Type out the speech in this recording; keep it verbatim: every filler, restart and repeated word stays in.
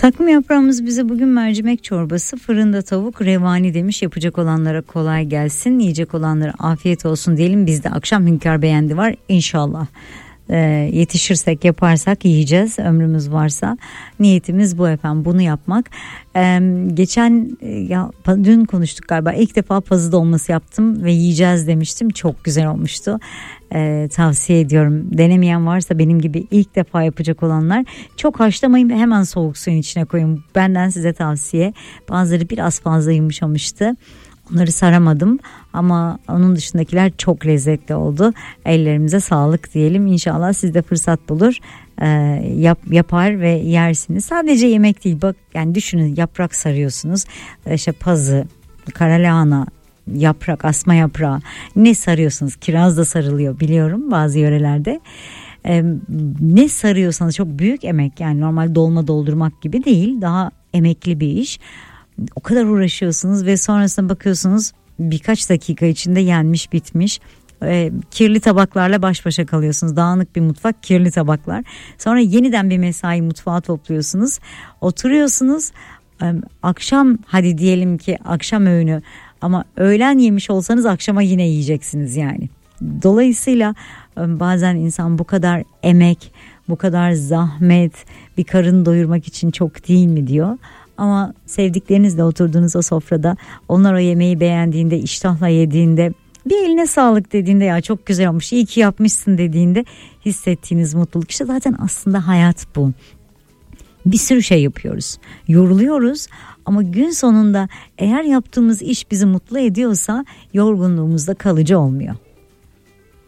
Takvim yaprağımız bize bugün mercimek çorbası, fırında tavuk, revani demiş. Yapacak olanlara kolay gelsin, yiyecek olanlara afiyet olsun diyelim. Bizde akşam Hünkar Beğendi var inşallah. Ee, yetişirsek yaparsak yiyeceğiz, ömrümüz varsa. Niyetimiz bu efendim, bunu yapmak. Ee, geçen ya dün konuştuk galiba, ilk defa pazı dolması yaptım ve yiyeceğiz demiştim, çok güzel olmuştu. Ee, tavsiye ediyorum, denemeyen varsa benim gibi ilk defa yapacak olanlar, çok haşlamayın, hemen soğuk suyun içine koyun, benden size tavsiye. Bazıları biraz fazla yumuşamıştı, onları saramadım ama onun dışındakiler çok lezzetli oldu. Ellerimize sağlık diyelim. İnşallah siz de fırsat bulur e, yap, yapar ve yersiniz. Sadece yemek değil, bak yani düşünün, yaprak sarıyorsunuz, işte pazı, karalahana, yaprak, asma yaprağı, ne sarıyorsunuz, kiraz da sarılıyor biliyorum bazı yörelerde. E, ne sarıyorsanız çok büyük emek, yani normal dolma doldurmak gibi değil, daha emekli bir iş. O kadar uğraşıyorsunuz ve sonrasında bakıyorsunuz birkaç dakika içinde yenmiş bitmiş. E, kirli tabaklarla baş başa kalıyorsunuz. Dağınık bir mutfak, kirli tabaklar. Sonra yeniden bir mesai mutfağa topluyorsunuz. Oturuyorsunuz. E, akşam, hadi diyelim ki akşam öğünü, ama öğlen yemiş olsanız akşama yine yiyeceksiniz yani. Dolayısıyla e, bazen insan bu kadar emek, bu kadar zahmet bir karın doyurmak için çok değil mi diyor. Ama sevdiklerinizle oturduğunuz o sofrada, onlar o yemeği beğendiğinde, iştahla yediğinde, bir eline sağlık dediğinde, ya çok güzel olmuş, iyi ki yapmışsın dediğinde hissettiğiniz mutluluk, işte zaten aslında hayat bu. Bir sürü şey yapıyoruz, yoruluyoruz ama gün sonunda eğer yaptığımız iş bizi mutlu ediyorsa yorgunluğumuz da kalıcı olmuyor.